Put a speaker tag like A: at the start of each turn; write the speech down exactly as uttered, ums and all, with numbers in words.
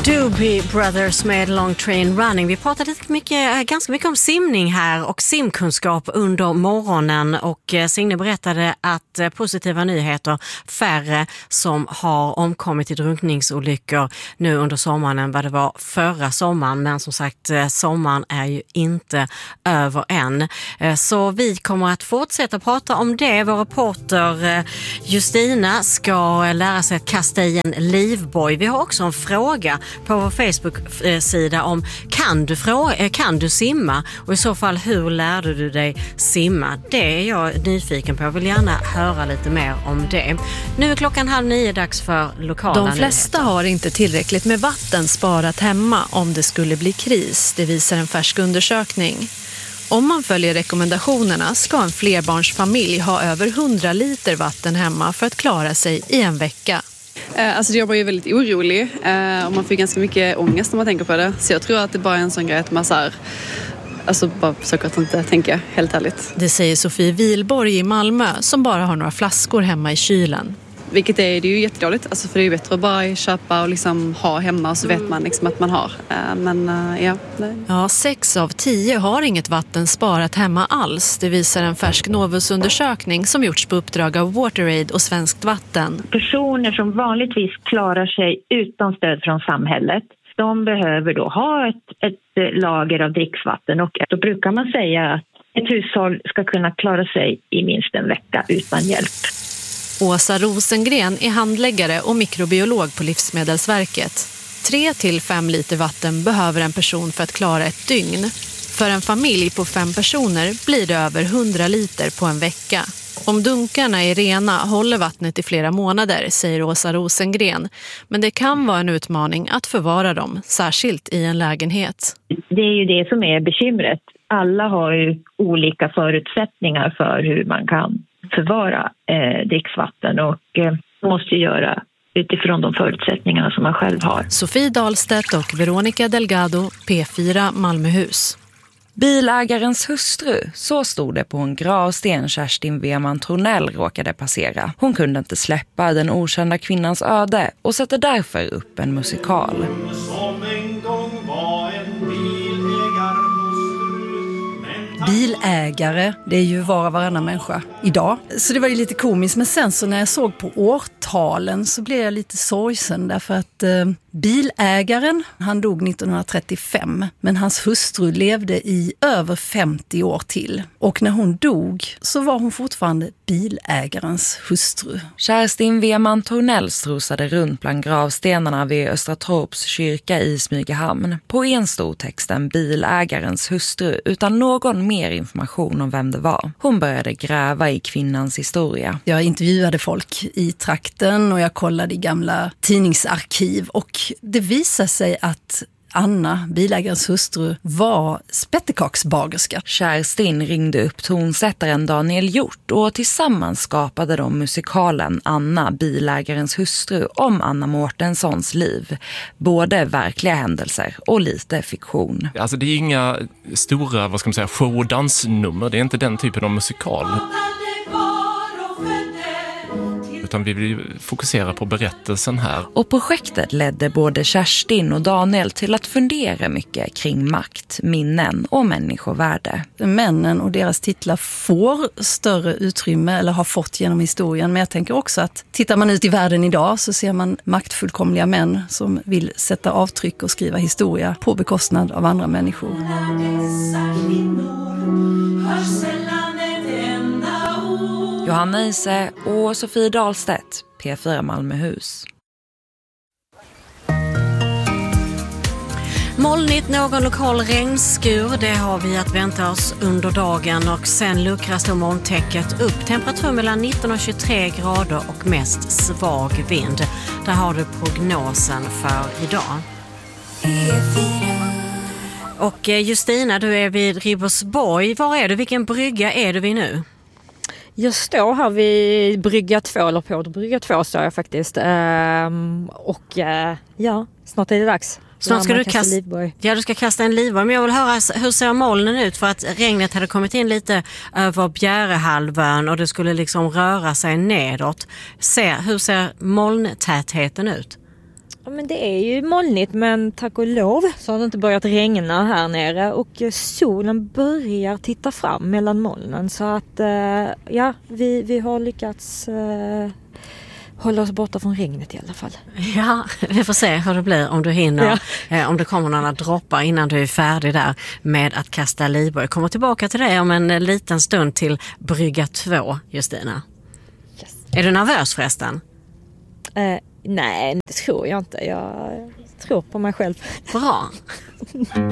A: Doobie Brothers med Long Train Running. Vi pratade lite mycket, ganska mycket om simning här och simkunskap under morgonen, och Signe berättade att positiva nyheter, färre som har omkommit i drunkningsolyckor nu under sommaren än vad det var förra sommaren, men som sagt, sommaren är ju inte över än. Så vi kommer att fortsätta prata om det. Vår reporter Justina ska lära sig att kasta i en livboj. Vi har också en fråga på vår Facebook-sida om kan du, frå- kan du simma, och i så fall hur lärde du dig simma? Det är jag nyfiken på. Jag vill gärna höra lite mer om det. Nu är klockan halv nio, dags för lokala
B: De flesta
A: nyheter.
B: har inte tillräckligt med vatten sparat hemma om det skulle bli kris. Det visar en färsk undersökning. Om man följer rekommendationerna ska en flerbarnsfamilj ha över hundra liter vatten hemma för att klara sig i en vecka.
C: Alltså jag var ju väldigt orolig och man får ganska mycket ångest när man tänker på det. Så jag tror att det bara är en sån grej att man så här, alltså bara försöker att inte tänka, helt ärligt.
B: Det säger Sofie Wilborg i Malmö som bara har några flaskor hemma i kylen.
C: Vilket är, det är ju jättedåligt, alltså för det är ju bättre att bara köpa och liksom ha hemma och så vet man liksom att man har. Men ja. Nej.
B: Ja, sex av tio har inget vatten sparat hemma alls. Det visar en färsk Novus-undersökning som gjorts på uppdrag av WaterAid och Svenskt Vatten.
D: Personer som vanligtvis klarar sig utan stöd från samhället, de behöver då ha ett, ett lager av dricksvatten, och då brukar man säga att ett hushåll ska kunna klara sig i minst en vecka utan hjälp.
B: Åsa Rosengren är handläggare och mikrobiolog på Livsmedelsverket. Tre till fem liter vatten behöver en person för att klara ett dygn. För en familj på fem personer blir det över hundra liter på en vecka. Om dunkarna är rena håller vattnet i flera månader, säger Åsa Rosengren. Men det kan vara en utmaning att förvara dem, särskilt i en lägenhet.
D: Det är ju det som är bekymret. Alla har ju olika förutsättningar för hur man kan förvara eh, dricksvatten, och eh, måste göra utifrån de förutsättningarna som man själv har.
B: Sofie Dahlstedt och Veronica Delgado, P fyra Malmöhus.
E: Bilägarens hustru, så stod det på en gravsten Kerstin Weman Tronell råkade passera. Hon kunde inte släppa den okända kvinnans öde och sätter därför upp en musikal.
F: Som en gång var en bilägarhustru.
G: Bilägare, det är ju var och varannan människa idag. Så det var ju lite komiskt, men sen så när jag såg på årtalen så blev jag lite sorgsen, därför att eh, bilägaren, han dog nittonhundratrettiofem, men hans hustru levde i över femtio år till. Och när hon dog så var hon fortfarande bilägarens hustru.
E: Kerstin Weman Tronell strosade runt bland gravstenarna vid Östra Torps kyrka i Smygehamn. På en stod texten bilägarens hustru utan någon mer information om vem det var. Hon började gräva i kvinnans historia.
G: Jag intervjuade folk i trakten och jag kollade i gamla tidningsarkiv, och det visade sig att Anna, bilägarens hustru, var spettekaksbagerska.
E: Kerstin ringde upp tonsättaren Daniel Hjort och tillsammans skapade de musikalen Anna, bilägarens hustru, om Anna Mårtenssons liv. Både verkliga händelser och lite fiktion.
H: Alltså det är inga stora, vad ska man säga, show- och dansnummer. Det är inte den typen av musikal. Utan vi vill fokusera på berättelsen här.
E: Och projektet ledde både Kerstin och Daniel till att fundera mycket kring makt, minnen och människovärde.
G: Männen och deras titlar får större utrymme, eller har fått genom historien. Men jag tänker också att tittar man ut i världen idag så ser man maktfullkomliga män som vill sätta avtryck och skriva historia på bekostnad av andra människor.
E: Johanna Ise och Sofie Dahlstedt, P fyra Malmöhus.
A: Molnigt, någon lokal regnskur, det har vi att vänta oss under dagen, och sen luckras då molntäcket upp. Temperatur mellan nitton och tjugotre grader och mest svag vind. Där har du prognosen för idag. Och Justina, du är vid Ribersborg. Var är du? Vilken brygga är du vid nu?
I: Jag står här vid brygga två, eller på brygga två står jag faktiskt. Ehm, och uh, ja, snart är det dags.
A: Snart ska du kasta, ja, du ska kasta en livboj. Men jag vill höra, hur ser molnen ut? För att regnet hade kommit in lite över Bjärehalvön och det skulle liksom röra sig nedåt. Se, hur ser molntätheten ut?
I: Ja, men det är ju molnigt, men tack och lov så har det inte börjat regna här nere och solen börjar titta fram mellan molnen, så att eh, ja, vi, vi har lyckats eh, hålla oss borta från regnet i alla fall.
A: Ja, vi får se hur det blir om du hinner,
I: Ja.
A: eh, om det kommer några droppar innan du är färdig där med att kasta livboj. Jag kommer tillbaka till dig om en liten stund till brygga två, Justina.
I: Yes.
A: Är du nervös förresten?
I: Eh, nej, det tror jag inte. Jag tror på mig själv.
A: Bra.